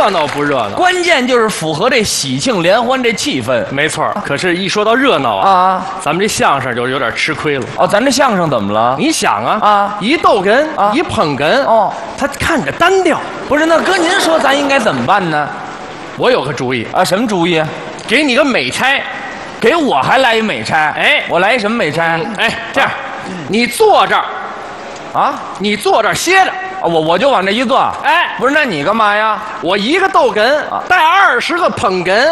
热闹不热闹？ 关键就是符合这喜庆联欢这气氛没错。可是，一说到热闹啊， 咱们这相声就有点吃亏了。 哦，咱这相声怎么了？ 你想啊， 啊一逗哏， 啊一捧哏， 哦， 他看着单调。 不是，那哥您说咱应该怎么办呢？ 我有个主意， 啊，什么主意？ 给你个美差。 给我还来一美差？ 哎， 我来一什么美差？ 哎，这样，你坐这儿， 啊， 你坐这儿歇着。 我就往这一坐。 哎， 不是，那你干嘛呀？ 我一个逗哏带20个捧哏。